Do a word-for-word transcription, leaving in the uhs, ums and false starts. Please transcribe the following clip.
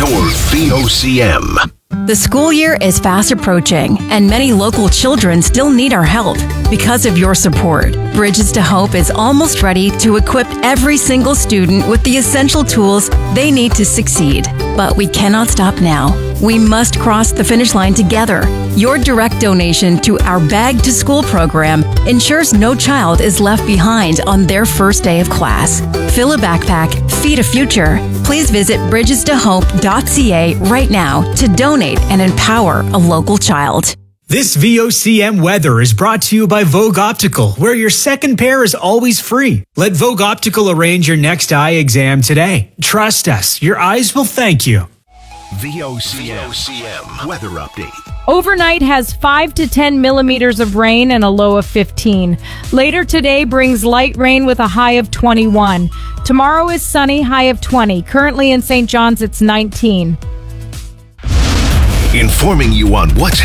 your V O C M. The school year is fast approaching, and many local children still need our help. Because of your support, Bridges to Hope is almost ready to equip every single student with the essential tools they need to succeed. But we cannot stop now. We must cross the finish line together. Your direct donation to our Bag to School program ensures no child is left behind on their first day of class. Fill a backpack, feed a future. Please visit bridges to hope dot c a right now to donate and empower a local child. This V O C M weather is brought to you by Vogue Optical, where your second pair is always free. Let Vogue Optical arrange your next eye exam today. Trust us, your eyes will thank you. V O C M weather update. Overnight has five to ten millimeters of rain and a low of fifteen. Later today brings light rain with a high of twenty-one. Tomorrow is sunny, high of twenty. Currently in Saint John's, it's nineteen. Informing you on what's